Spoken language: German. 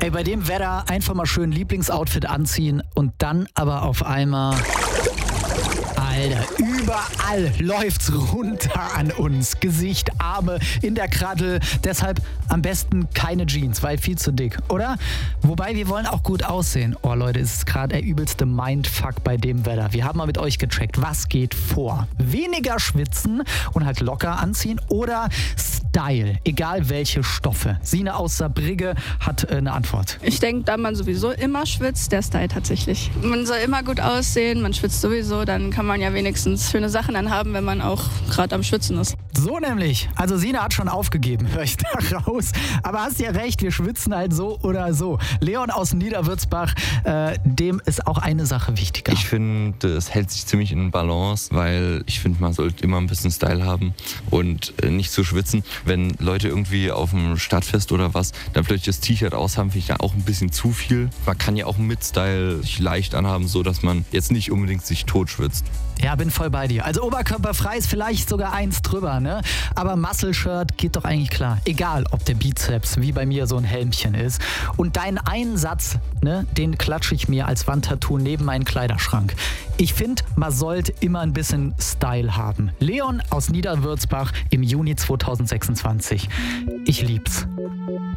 Ey, bei dem Wetter einfach mal schön Lieblingsoutfit anziehen und dann aber auf einmal... Alter, überall läuft's runter an uns. Gesicht, Arme, in der Kraddel. Deshalb am besten keine Jeans, weil viel zu dick, oder? Wobei, wir wollen auch gut aussehen. Oh Leute, es ist gerade der übelste Mindfuck bei dem Wetter. Wir haben mal mit euch gecheckt, was geht vor? Weniger schwitzen und halt locker anziehen oder Style, egal welche Stoffe. Sine aus Saarbrügge hat eine Antwort. Ich denke, da man sowieso immer schwitzt, der Style tatsächlich. Man soll immer gut aussehen, man schwitzt sowieso, dann kann man ja wenigstens schöne Sachen anhaben, wenn man auch gerade am Schwitzen ist. So nämlich. Also Sina hat schon aufgegeben, höre ich da raus. Aber hast ja recht, wir schwitzen halt so oder so. Leon aus Niederwürzbach, dem ist auch eine Sache wichtiger. Ich finde, es hält sich ziemlich in Balance, weil ich finde, man sollte immer ein bisschen Style haben und nicht zu schwitzen. Wenn Leute irgendwie auf dem Stadtfest oder was dann plötzlich das T-Shirt aushaben, finde ich ja auch ein bisschen zu viel. Man kann ja auch mit Style sich leicht anhaben, so dass man jetzt nicht unbedingt sich totschwitzt. Ja, bin voll bei dir. Also oberkörperfrei ist vielleicht sogar eins drüber, ne? Aber Muscle-Shirt geht doch eigentlich klar. Egal, ob der Bizeps wie bei mir so ein Helmchen ist. Und deinen einen Satz, ne, den klatsche ich mir als Wandtattoo neben meinen Kleiderschrank. Ich finde, man sollte immer ein bisschen Style haben. Leon aus Niederwürzbach im Juni 2026. Ich lieb's.